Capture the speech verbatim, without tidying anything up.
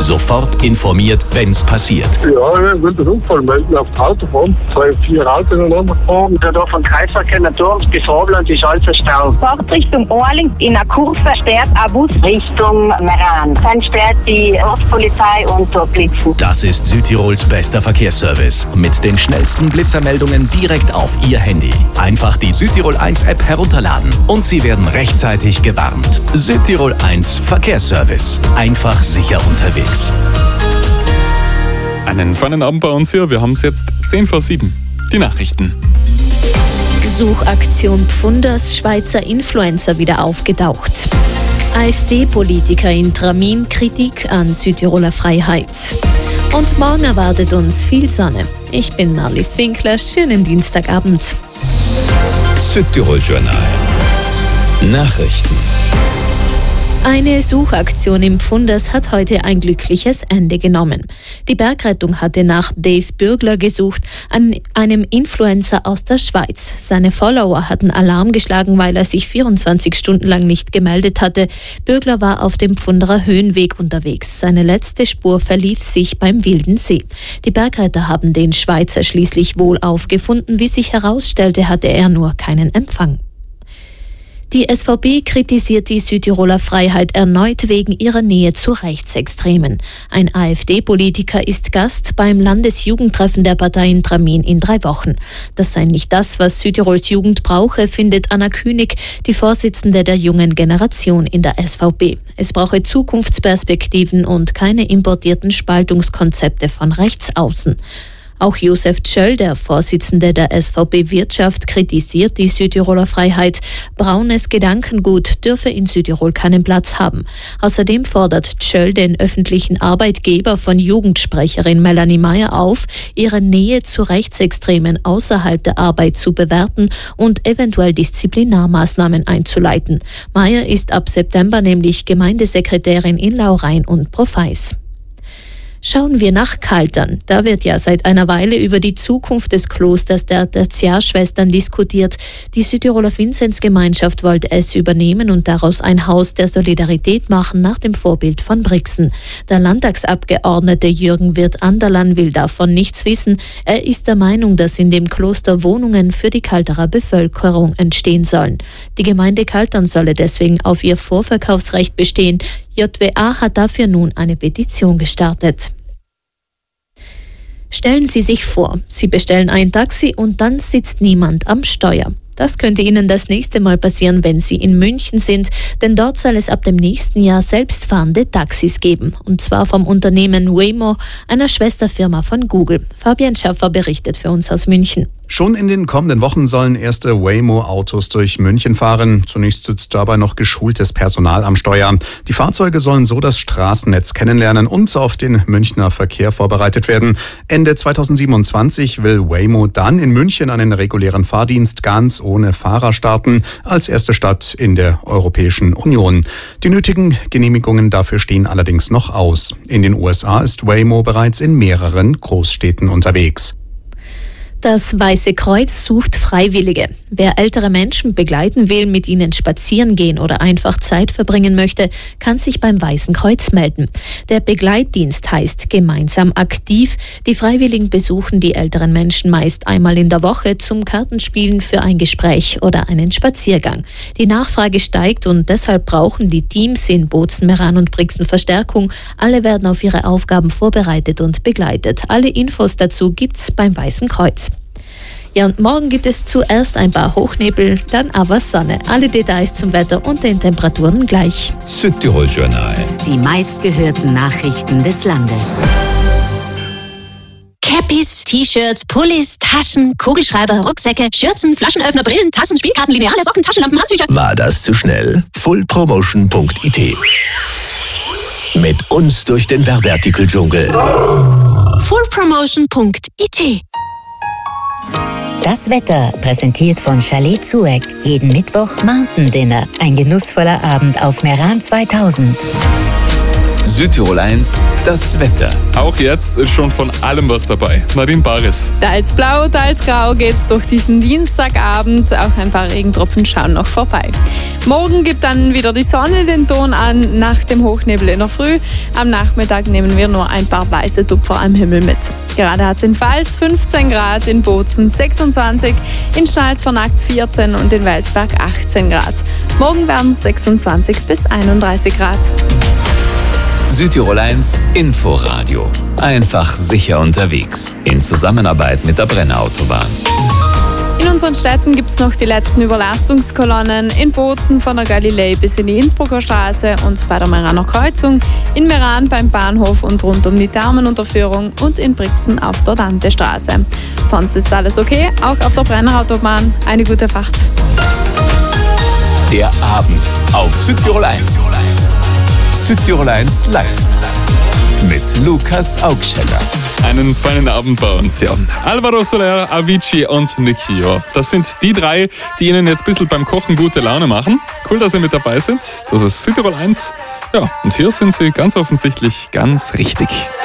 Sofort informiert, wenn's passiert. Ja, ich will den Unfall melden auf der Autobahn. Zwei, vier Autos ineinander gefahren. Der da von Kreisverkehr Naturms bis Vorland ist alles verstaut. Fahrt Richtung Orling in einer Kurve sperrt ein Bus Richtung Meran. Dann sperrt die Ortspolizei und so Blitzen. Das ist Südtirols bester Verkehrsservice. Mit den schnellsten Blitzermeldungen direkt auf Ihr Handy. Einfach die Südtirol eins App herunterladen und Sie werden rechtzeitig gewarnt. Südtirol eins Verkehrsservice. Einfach sicher unterwegs. Einen feinen Abend bei uns hier. Wir haben es jetzt zehn vor sieben. Die Nachrichten. Suchaktion Pfunders, Schweizer Influencer wieder aufgetaucht. AfD-Politiker in Tramin, Kritik an Südtiroler Freiheit. Und morgen erwartet uns viel Sonne. Ich bin Marlies Winkler. Schönen Dienstagabend. Südtirol Journal. Nachrichten. Eine Suchaktion im Pfunders hat heute ein glückliches Ende genommen. Die Bergrettung hatte nach Dave Bürgler gesucht, an einem Influencer aus der Schweiz. Seine Follower hatten Alarm geschlagen, weil er sich vierundzwanzig Stunden lang nicht gemeldet hatte. Bürgler war auf dem Pfunderer Höhenweg unterwegs. Seine letzte Spur verlief sich beim Wilden See. Die Bergretter haben den Schweizer schließlich wohl aufgefunden. Wie sich herausstellte, hatte er nur keinen Empfang. Die S V B kritisiert die Südtiroler Freiheit erneut wegen ihrer Nähe zu Rechtsextremen. Ein AfD-Politiker ist Gast beim Landesjugendtreffen der Partei in Tramin in drei Wochen. Das sei nicht das, was Südtirols Jugend brauche, findet Anna Künig, die Vorsitzende der jungen Generation in der S V B. Es brauche Zukunftsperspektiven und keine importierten Spaltungskonzepte von rechts außen. Auch Josef Tschöll, der Vorsitzende der S V B Wirtschaft, kritisiert die Südtiroler Freiheit. Braunes Gedankengut dürfe in Südtirol keinen Platz haben. Außerdem fordert Tschöll den öffentlichen Arbeitgeber von Jugendsprecherin Melanie Meyer auf, ihre Nähe zu Rechtsextremen außerhalb der Arbeit zu bewerten und eventuell Disziplinarmaßnahmen einzuleiten. Meyer ist ab September nämlich Gemeindesekretärin in Laurein und Profeis. Schauen wir nach Kaltern. Da wird ja seit einer Weile über die Zukunft des Klosters der Tertiarschwestern diskutiert. Die Südtiroler Vinzenzgemeinschaft wollte es übernehmen und daraus ein Haus der Solidarität machen, nach dem Vorbild von Brixen. Der Landtagsabgeordnete Jürgen Wirth-Anderlan will davon nichts wissen. Er ist der Meinung, dass in dem Kloster Wohnungen für die Kalterer Bevölkerung entstehen sollen. Die Gemeinde Kaltern solle deswegen auf ihr Vorverkaufsrecht bestehen. J W A hat dafür nun eine Petition gestartet. Stellen Sie sich vor, Sie bestellen ein Taxi und dann sitzt niemand am Steuer. Das könnte Ihnen das nächste Mal passieren, wenn Sie in München sind, denn dort soll es ab dem nächsten Jahr selbstfahrende Taxis geben. Und zwar vom Unternehmen Waymo, einer Schwesterfirma von Google. Fabian Schaffer berichtet für uns aus München. Schon in den kommenden Wochen sollen erste Waymo-Autos durch München fahren. Zunächst sitzt dabei noch geschultes Personal am Steuer. Die Fahrzeuge sollen so das Straßennetz kennenlernen und auf den Münchner Verkehr vorbereitet werden. Ende zweitausendsiebenundzwanzig will Waymo dann in München einen regulären Fahrdienst ganz ohne Fahrer starten, als erste Stadt in der Europäischen Union. Die nötigen Genehmigungen dafür stehen allerdings noch aus. In den U S A ist Waymo bereits in mehreren Großstädten unterwegs. Das Weiße Kreuz sucht Freiwillige. Wer ältere Menschen begleiten will, mit ihnen spazieren gehen oder einfach Zeit verbringen möchte, kann sich beim Weißen Kreuz melden. Der Begleitdienst heißt Gemeinsam aktiv. Die Freiwilligen besuchen die älteren Menschen meist einmal in der Woche zum Kartenspielen, für ein Gespräch oder einen Spaziergang. Die Nachfrage steigt und deshalb brauchen die Teams in Bozen, Meran und Brixen Verstärkung. Alle werden auf ihre Aufgaben vorbereitet und begleitet. Alle Infos dazu gibt's beim Weißen Kreuz. Ja, und morgen gibt es zuerst ein paar Hochnebel, dann aber Sonne. Alle Details zum Wetter und den Temperaturen gleich. Südtirol Journal. Die meistgehörten Nachrichten des Landes. Cappies, T-Shirts, Pullis, Taschen, Kugelschreiber, Rucksäcke, Schürzen, Flaschenöffner, Brillen, Tassen, Spielkarten, Lineale, Socken, Taschenlampen, Handtücher. War das zu schnell? full promotion punkt i t. Mit uns durch den Werbeartikel-Dschungel. full promotion punkt i t. Das Wetter, präsentiert von Chalet Zueck. Jeden Mittwoch Mountain Dinner. Ein genussvoller Abend auf Meran zweitausend. Südtirol eins, das Wetter. Auch jetzt ist schon von allem was dabei. Nadine Baris. Teils blau, teils grau geht's durch diesen Dienstagabend. Auch ein paar Regentropfen schauen noch vorbei. Morgen gibt dann wieder die Sonne den Ton an, nach dem Hochnebel in der Früh. Am Nachmittag nehmen wir nur ein paar weiße Tupfer am Himmel mit. Gerade hat es in Pfalz fünfzehn Grad, in Bozen sechsundzwanzig, in Schnalz-vor-Nagt vierzehn und in Welsberg achtzehn Grad. Morgen werden es sechsundzwanzig bis einunddreißig Grad. Südtirol eins Inforadio. Einfach sicher unterwegs. In Zusammenarbeit mit der Brenner Autobahn. In unseren Städten gibt es noch die letzten Überlastungskolonnen. In Bozen von der Galilei bis in die Innsbrucker Straße und bei der Meraner Kreuzung. In Meran beim Bahnhof und rund um die Thermenunterführung und in Brixen auf der Dantestraße. Sonst ist alles okay, auch auf der Brenner Autobahn. Eine gute Fahrt. Der Abend auf Südtirol eins. Südtirol eins live. Mit Lukas Augscheller. Einen feinen Abend bei uns, ja. Alvaro Soler, Avicii und Nikio. Das sind die drei, die Ihnen jetzt ein bisschen beim Kochen gute Laune machen. Cool, dass Sie mit dabei sind. Das ist Südtirol eins. Ja, und hier sind Sie ganz offensichtlich ganz richtig.